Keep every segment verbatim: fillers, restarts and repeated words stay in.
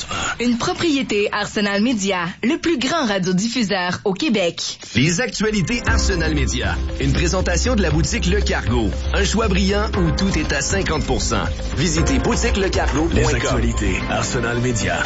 Une propriété Arsenal Média, le plus grand radiodiffuseur au Québec. Les actualités Arsenal Média. Une présentation de la boutique Le Cargo. Un choix brillant où tout est à cinquante pour cent. Visitez boutique le cargo point com. Les actualités Arsenal Média.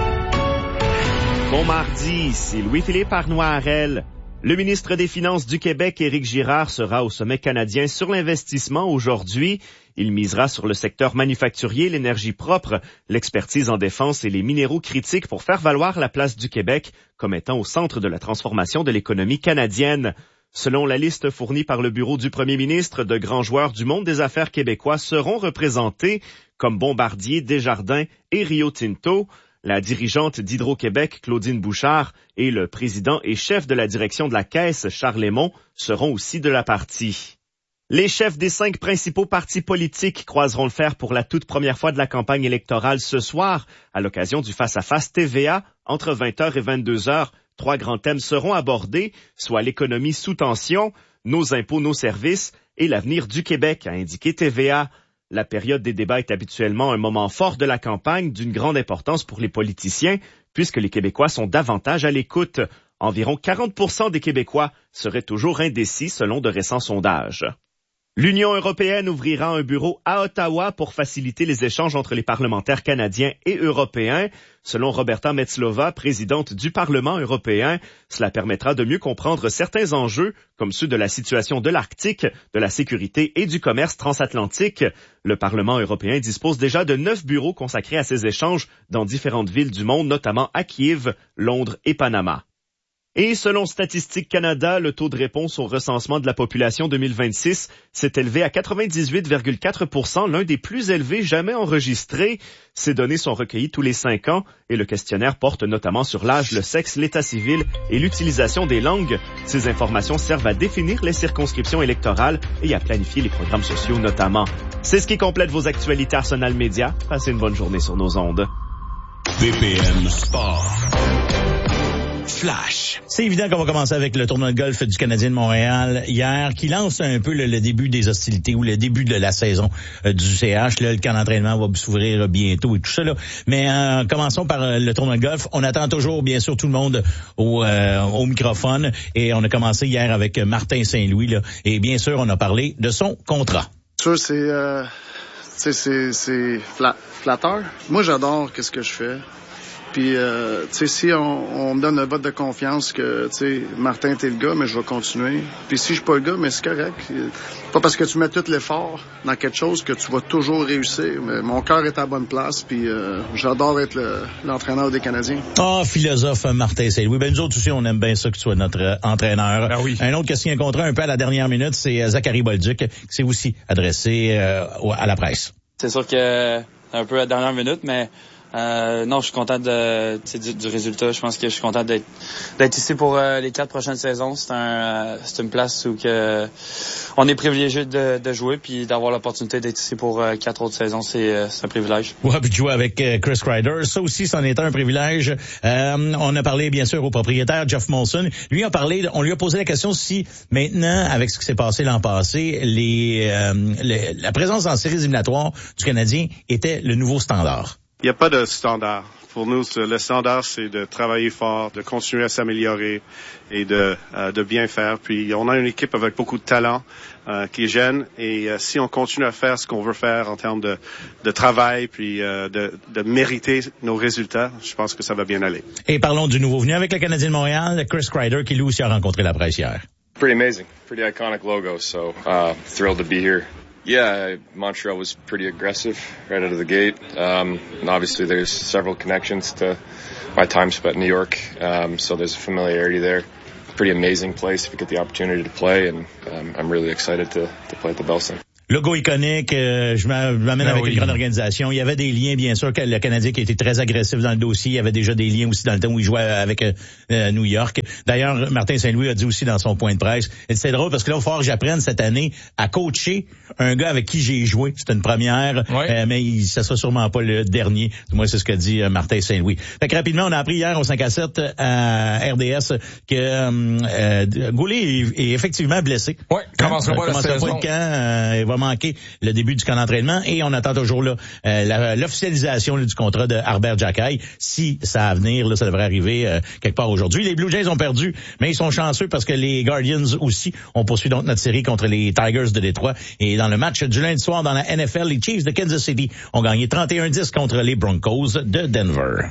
Bon mardi, c'est Louis-Philippe Arnois-Harel. Le ministre des Finances du Québec, Éric Girard, sera au sommet canadien sur l'investissement aujourd'hui. Il misera sur le secteur manufacturier, l'énergie propre, l'expertise en défense et les minéraux critiques pour faire valoir la place du Québec comme étant au centre de la transformation de l'économie canadienne. Selon la liste fournie par le bureau du premier ministre, de grands joueurs du monde des affaires québécois seront représentés, comme Bombardier, Desjardins et Rio Tinto. La dirigeante d'Hydro-Québec, Claudine Bouchard, et le président et chef de la direction de la Caisse, Charles Lemont, seront aussi de la partie. Les chefs des cinq principaux partis politiques croiseront le fer pour la toute première fois de la campagne électorale ce soir, à l'occasion du face-à-face T V A, entre vingt heures et vingt-deux heures. Trois grands thèmes seront abordés, soit l'économie sous tension, nos impôts, nos services et l'avenir du Québec, a indiqué T V A. La période des débats est habituellement un moment fort de la campagne, d'une grande importance pour les politiciens, puisque les Québécois sont davantage à l'écoute. Environ quarante pour cent des Québécois seraient toujours indécis selon de récents sondages. L'Union européenne ouvrira un bureau à Ottawa pour faciliter les échanges entre les parlementaires canadiens et européens. Selon Roberta Metslova, présidente du Parlement européen, cela permettra de mieux comprendre certains enjeux, comme ceux de la situation de l'Arctique, de la sécurité et du commerce transatlantique. Le Parlement européen dispose déjà de neuf bureaux consacrés à ces échanges dans différentes villes du monde, notamment à Kiev, Londres et Panama. Et selon Statistique Canada, le taux de réponse au recensement de la population deux mille vingt-six s'est élevé à quatre-vingt-dix-huit virgule quatre pour cent, l'un des plus élevés jamais enregistrés. Ces données sont recueillies tous les cinq ans et le questionnaire porte notamment sur l'âge, le sexe, l'état civil et l'utilisation des langues. Ces informations servent à définir les circonscriptions électorales et à planifier les programmes sociaux notamment. C'est ce qui complète vos actualités Arsenal Média. Passez une bonne journée sur nos ondes. B P M Sport. Flash. C'est évident qu'on va commencer avec le tournoi de golf du Canadien de Montréal hier, qui lance un peu le, le début des hostilités ou le début de la saison euh, du C H. Là, le camp d'entraînement va s'ouvrir bientôt et tout ça. Là. Mais euh, commençons par euh, le tournoi de golf. On attend toujours, bien sûr, tout le monde au, euh, au microphone. Et on a commencé hier avec Martin Saint-Louis. Là, et bien sûr, on a parlé de son contrat. Ça, c'est, euh, c'est, c'est, c'est fla- flatteur. Moi, j'adore qu'est-ce que je fais. Puis, euh, tu sais, si on, on me donne un vote de confiance que, tu sais, Martin, t'es le gars, mais je vais continuer. Puis si je suis pas le gars, mais c'est correct. Pas parce que tu mets tout l'effort dans quelque chose que tu vas toujours réussir. Mais mon cœur est à la bonne place, puis euh, j'adore être le, l'entraîneur des Canadiens. Ah, oh, philosophe Martin Saint-Louis. Ben, nous autres aussi, on aime bien ça que tu sois notre euh, entraîneur. Ben oui. Un autre qui a signé un contrat un peu à la dernière minute, c'est Zachary Bolduc, qui s'est aussi adressé euh, à la presse. C'est sûr que un peu à la dernière minute, mais... Euh, non, je suis content de, du, du résultat. Je pense que je suis content d'être, d'être ici pour euh, les quatre prochaines saisons. C'est un, euh, c'est une place où que on est privilégié de, de jouer, puis d'avoir l'opportunité d'être ici pour euh, quatre autres saisons, c'est, euh, c'est un privilège. Ouais, puis de jouer avec euh, Chris Kreider, ça aussi, c'en est un privilège. Euh, on a parlé bien sûr au propriétaire Jeff Molson. Lui a parlé, on lui a posé la question si maintenant, avec ce qui s'est passé l'an passé, les, euh, les la présence en séries éliminatoires du Canadien était le nouveau standard. Il n'y a pas de standard. Pour nous, le standard, c'est de travailler fort, de continuer à s'améliorer et de, euh, de bien faire. Puis, on a une équipe avec beaucoup de talent euh, qui est jeune. Et euh, si on continue à faire ce qu'on veut faire en termes de, de travail, puis euh, de, de mériter nos résultats, je pense que ça va bien aller. Et parlons du nouveau venu avec le Canadien de Montréal, Chris Kreider, qui lui aussi a rencontré la presse hier. Pretty amazing. Pretty iconic logo. So, uh, thrilled to be here. Yeah, Montreal was pretty aggressive right out of the gate. Um, and obviously there's several connections to my time spent in New York. Um, so there's a familiarity there. Pretty amazing place if you get the opportunity to play. And um, I'm really excited to, to play at the Bell Center. Logo iconique, euh, je m'amène ah avec oui. une grande organisation. Il y avait des liens, bien sûr, que le Canadien qui était très agressif dans le dossier. Il y avait déjà des liens aussi dans le temps où il jouait avec euh, New York. D'ailleurs, Martin Saint-Louis a dit aussi dans son point de presse, et c'est drôle parce que là, il va falloir que j'apprenne cette année à coacher un gars avec qui j'ai joué. C'est une première, ouais. euh, mais il, ça sera sûrement pas le dernier. Moi, c'est ce que dit euh, Martin Saint-Louis. Fait que rapidement, on a appris hier au cinq à sept à R D S que euh, euh, Goulet est, est effectivement blessé. Oui, commencera pas la saison. Pas le camp, euh, il va manqué le début du camp d'entraînement et on attend toujours là euh, la, l'officialisation là, du contrat de Harbert Jacquet. Si ça a à venir, là, ça devrait arriver euh, quelque part aujourd'hui. Les Blue Jays ont perdu, mais ils sont chanceux parce que les Guardians aussi ont poursuivi donc notre série contre les Tigers de Détroit. Et dans le match du lundi soir dans la N F L, les Chiefs de Kansas City ont gagné trente et un dix contre les Broncos de Denver.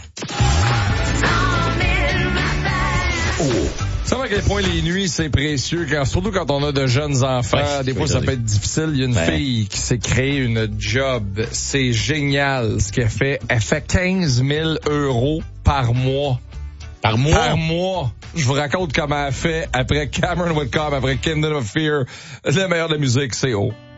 Oh. Ça va à quel point les nuits, c'est précieux, quand, surtout quand on a de jeunes enfants. Ouais, des fois, ça peut être difficile. Il y a une ben. fille qui s'est créée une job. C'est génial ce qu'elle fait. Elle fait quinze mille euros par mois. Par mois? Par mois. Je vous raconte comment elle fait après Cameron Whitcomb, après Kingdom of Fear. Le meilleur de la musique, c'est haut.